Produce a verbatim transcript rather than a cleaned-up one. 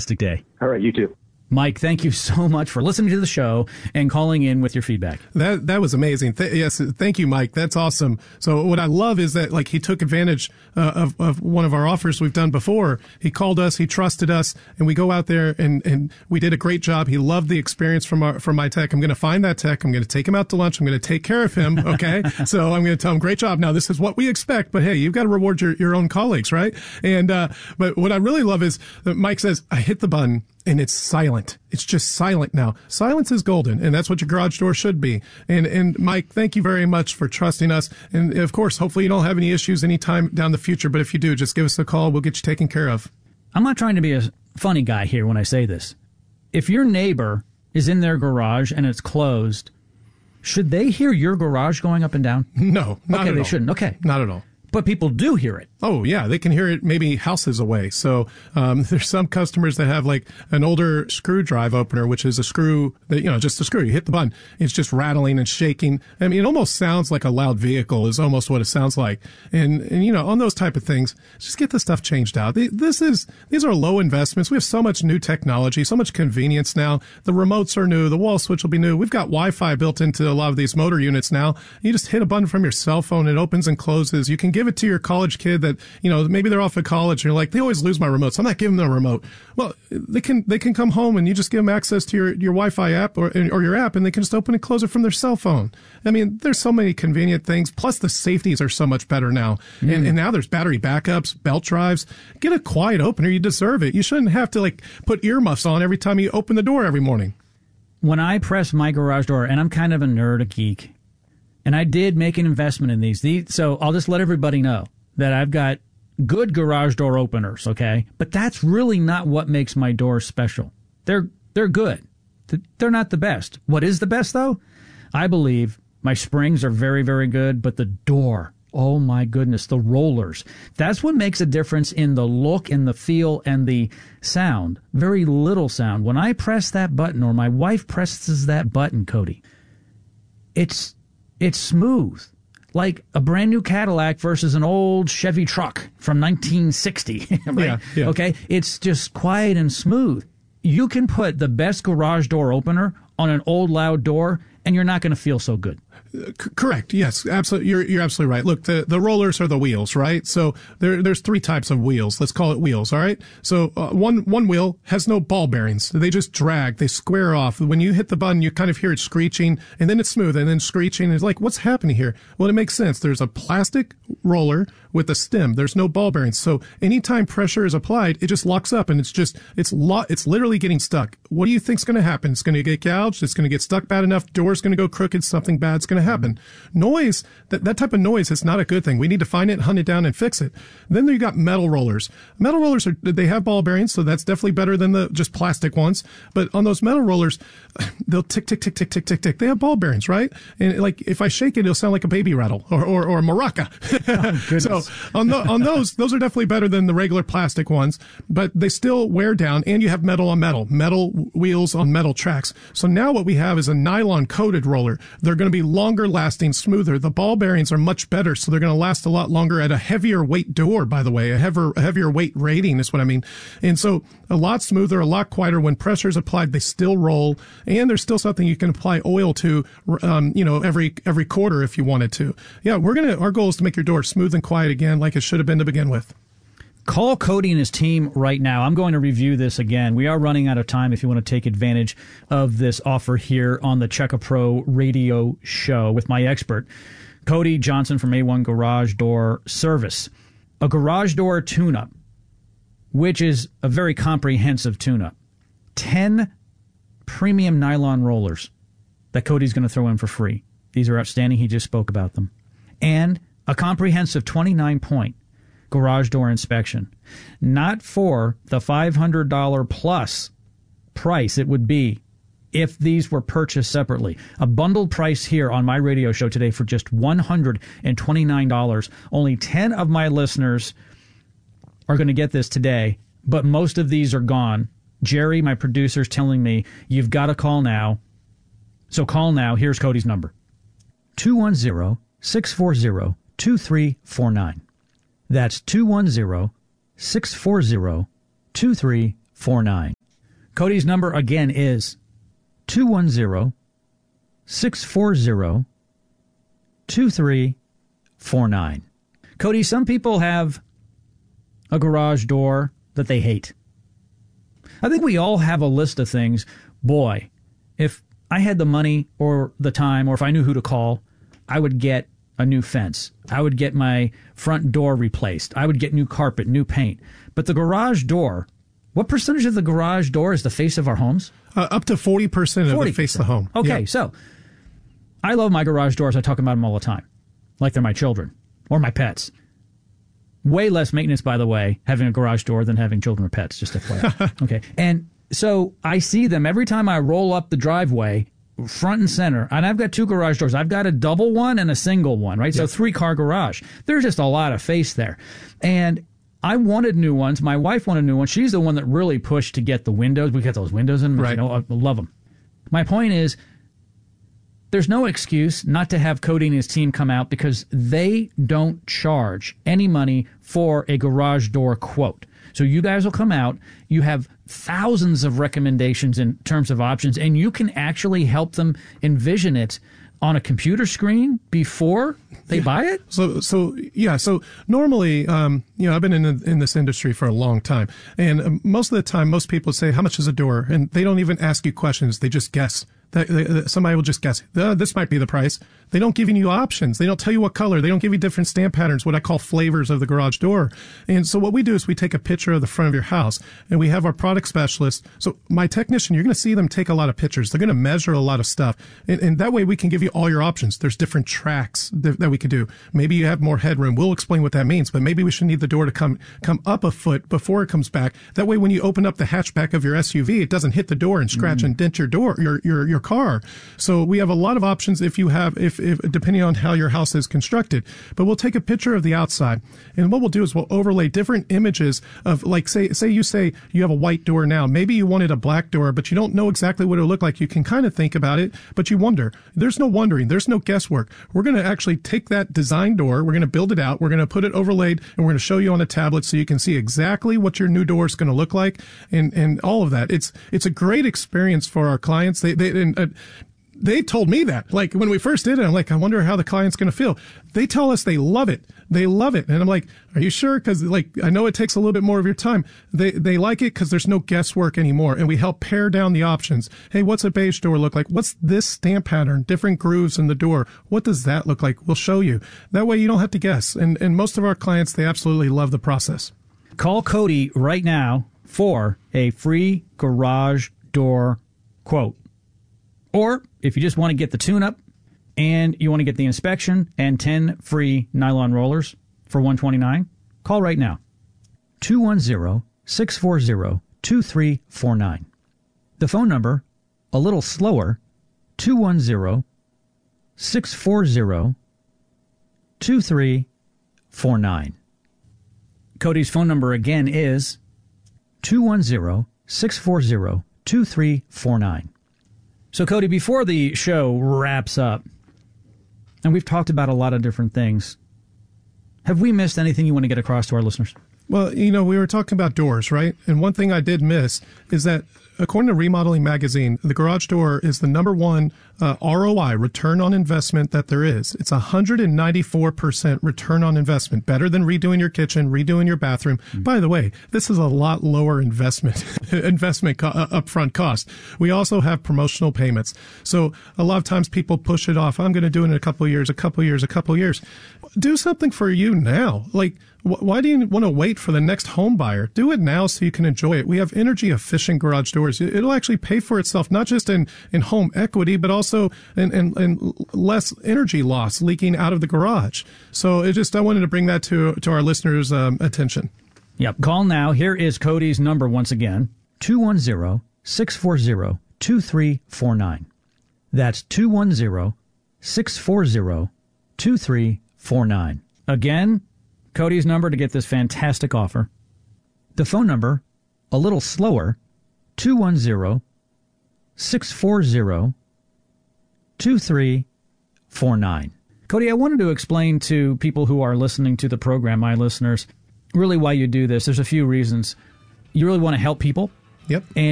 fantastic day. All right, you too. Mike, thank you so much for listening to the show and calling in with your feedback. That that was amazing. Th- yes, thank you, Mike. That's awesome. So what I love is that like he took advantage uh, of of one of our offers we've done before. He called us, he trusted us, and we go out there and and we did a great job. He loved the experience from our from my tech. I'm going to find that tech. I'm going to take him out to lunch. I'm going to take care of him. Okay, so I'm going to tell him, great job. Now this is what we expect, but hey, you've got to reward your your own colleagues, right? And uh, but what I really love is that Mike says, I hit the button. And it's silent. It's just silent now. Silence is golden, and that's what your garage door should be. And and Mike, thank you very much for trusting us. And of course, hopefully you don't have any issues anytime down the future. But if you do, just give us a call. We'll get you taken care of. I'm not trying to be a funny guy here when I say this. If your neighbor is in their garage and it's closed, should they hear your garage going up and down? No, not okay, at they all. shouldn't. Okay, not at all. But people do hear it. Oh, yeah. They can hear it maybe houses away. So um, there's some customers that have like an older screw drive opener, which is a screw that, you know, just a screw. You hit the button. It's just rattling and shaking. I mean, it almost sounds like a loud vehicle is almost what it sounds like. And, and you know, on those type of things, just get the stuff changed out. This is, these are low investments. We have so much new technology, so much convenience now. The remotes are new. The wall switch will be new. We've got Wi-Fi built into a lot of these motor units now. You just hit a button from your cell phone. It opens and closes. You can give it to your college kid that, you know, maybe they're off at college and you're like, they always lose my remote, so I'm not giving them a remote. Well, they can, they can come home and you just give them access to your, your Wi-Fi app or, or your app, and they can just open and close it from their cell phone. I mean, there's so many convenient things. Plus the safeties are so much better now. Mm. And, and now there's battery backups, belt drives. Get a quiet opener. You deserve it. You shouldn't have to like put earmuffs on every time you open the door every morning. When I press my garage door, and I'm kind of a nerd, a geek, and I did make an investment in these, these so I'll just let everybody know that I've got good garage door openers, okay? But that's really not what makes my door special. They're they're good. They're not the best. What is the best, though? I believe my springs are very, very good, but the door, oh my goodness, the rollers. That's what makes a difference in the look and the feel and the sound. Very little sound. When I press that button, or my wife presses that button, Cody, it's it's smooth. Like a brand new Cadillac versus an old Chevy truck from nineteen sixty, right? Yeah, yeah. Okay, it's just quiet and smooth. You can put the best garage door opener on an old loud door, and you're not going to feel so good. C- correct. Yes, absolutely. You're you're absolutely right. Look, the the rollers are the wheels, right? So there there's three types of wheels. Let's call it wheels. All right. So uh, one one wheel has no ball bearings. They just drag. They square off. When you hit the button, you kind of hear it screeching, and then it's smooth, and then screeching. It's like, what's happening here? Well, it makes sense. There's a plastic roller with a stem. There's no ball bearings. So anytime pressure is applied, it just locks up, and it's just it's lo- it's literally getting stuck. What do you think's going to happen? It's going to get gouged. It's going to get stuck bad enough. Door's going to go crooked. Something bad's going to happen. Noise, that, that type of noise is not a good thing. We need to find it, hunt it down, and fix it. Then you got metal rollers. Metal rollers, are they have ball bearings, so that's definitely better than the just plastic ones. But on those metal rollers, they'll tick, tick, tick, tick, tick, tick, tick. They have ball bearings, right? And like if I shake it, it'll sound like a baby rattle or or, or a maraca. Oh, so on the, on those, those are definitely better than the regular plastic ones, but they still wear down. And you have metal on metal, metal wheels on metal tracks. So now what we have is a nylon coated roller. They're going to be longer lasting, smoother. The ball bearings are much better, so they're going to last a lot longer at a heavier weight door, by the way. A heavier, a heavier weight rating is what I mean. And so a lot smoother, a lot quieter. When pressure is applied, they still roll. And there's still something you can apply oil to, um, you know, every every quarter if you wanted to. Yeah, we're going to, our goal is to make your door smooth and quiet again like it should have been to begin with. Call Cody and his team right now. I'm going to review this again. We are running out of time if you want to take advantage of this offer here on the Checka Pro radio show with my expert, Cody Johnson from A one Garage Door Service. A garage door tune-up, which is a very comprehensive tune-up. ten premium nylon rollers that Cody's going to throw in for free. These are outstanding. He just spoke about them. And a comprehensive twenty-nine point garage door inspection. Not for the five hundred dollars plus price it would be if these were purchased separately. A bundled price here on my radio show today for just one hundred twenty-nine dollars. Only ten of my listeners are going to get this today, but most of these are gone. Jerry, my producer, is telling me you've got to call now. So call now. Here's Cody's number. two one zero, six four zero, two three four nine. That's two one zero, six four zero, two three four nine. Cody's number again is two one zero, six four zero, two three four nine. Cody, some people have a garage door that they hate. I think we all have a list of things. Boy, if I had the money or the time, or if I knew who to call, I would get a new fence. I would get my front door replaced. I would get new carpet, new paint. But the garage door, what percentage of the garage door is the face of our homes? Uh, up to forty percent of the face of the home. Okay, yeah. So I love my garage doors. I talk about them all the time, like they're my children or my pets. Way less maintenance, by the way, having a garage door than having children or pets, just F Y I. Okay. And so I see them every time I roll up the driveway, front and center. And I've got two garage doors. I've got a double one and a single one, right? Yep. So three-car garage. There's just a lot of face there. And I wanted new ones. My wife wanted new ones. She's the one that really pushed to get the windows. We got those windows in them. Right. You know, I love them. My point is, there's no excuse not to have Cody and his team come out because they don't charge any money for a garage door quote. So you guys will come out. You have thousands of recommendations in terms of options, and you can actually help them envision it on a computer screen before they yeah. buy it? So, so yeah. So normally, um, you know, I've been in in this industry for a long time, and um, most of the time, most people say, "How much is a door?" And they don't even ask you questions; they just guess. That, that somebody will just guess, uh, this might be the price. They don't give you options. They don't tell you what color. They don't give you different stamp patterns, what I call flavors of the garage door. And so what we do is we take a picture of the front of your house, and we have our product specialist. So my technician, you're going to see them take a lot of pictures. They're going to measure a lot of stuff. And, and that way we can give you all your options. There's different tracks that, that we can do. Maybe you have more headroom. We'll explain what that means, but maybe we should need the door to come come up a foot before it comes back. That way when you open up the hatchback of your S U V, it doesn't hit the door and scratch mm. and dent your door, your, your, your car. So we have a lot of options if you have, if, if depending on how your house is constructed. But we'll take a picture of the outside, and what we'll do is we'll overlay different images of, like, say, say you say you have a white door now. Maybe you wanted a black door, but you don't know exactly what it'll look like. You can kind of think about it, but you wonder. There's no wondering. There's no guesswork. We're going to actually take that design door. We're going to build it out. We're going to put it overlaid, and we're going to show you on a tablet so you can see exactly what your new door is going to look like, and and all of that. It's it's a great experience for our clients. They they and, uh, They told me that, like, when we first did it, I'm like, I wonder how the client's going to feel. They tell us they love it. They love it. And I'm like, are you sure? Because, like, I know it takes a little bit more of your time. They they like it because there's no guesswork anymore. And we help pare down the options. Hey, what's a beige door look like? What's this stamp pattern? Different grooves in the door. What does that look like? We'll show you. That way you don't have to guess. And, and most of our clients, they absolutely love the process. Call Cody right now for a free garage door quote. Or if you just want to get the tune-up and you want to get the inspection and ten free nylon rollers for one hundred twenty-nine dollars, call right now. two one zero, six four zero, two three four nine. The phone number, a little slower, two one zero, six four zero, two three four nine. Cody's phone number again is two one zero, six four zero, two three four nine. So, Cody, before the show wraps up, and we've talked about a lot of different things, have we missed anything you want to get across to our listeners? Well, you know, we were talking about doors, right? And one thing I did miss is that, according to Remodeling Magazine, the garage door is the number one uh, R O I, return on investment, that there is. It's one hundred ninety-four percent return on investment, better than redoing your kitchen, redoing your bathroom. Mm-hmm. By the way, this is a lot lower investment, investment co- uh, upfront cost. We also have promotional payments. So a lot of times people push it off. I'm going to do it in a couple of years, a couple of years, a couple of years. Do something for you now. Like, why do you want to wait for the next home buyer? Do it now so you can enjoy it. We have energy efficient garage doors. It'll actually pay for itself, not just in, in home equity, but also in, in, in less energy loss leaking out of the garage. So it just, I wanted to bring that to, to our listeners' um, attention. Yep. Call now. Here is Cody's number once again, two one zero, six four zero, two three four nine. That's two one zero, six four zero, two three four nine. Again, Cody's number to get this fantastic offer. The phone number, a little slower, two one zero, six four zero, two three four nine. Cody, I wanted to explain to people who are listening to the program, my listeners, really why you do this. There's a few reasons. You really want to help people. Yep. And